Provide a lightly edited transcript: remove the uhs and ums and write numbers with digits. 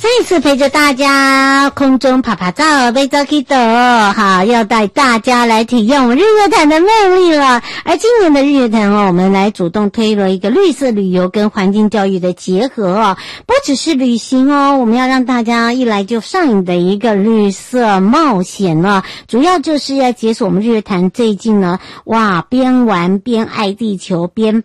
这一次陪着大家空中爬爬照，被照 K 斗，好，要带大家来体验我们日月潭的魅力了。而今年的日月潭我们来主动推了一个绿色旅游跟环境教育的结合不只是旅行我们要让大家一来就上瘾的一个绿色冒险主要就是要解锁我们日月潭最近呢，哇，边玩边爱地球，边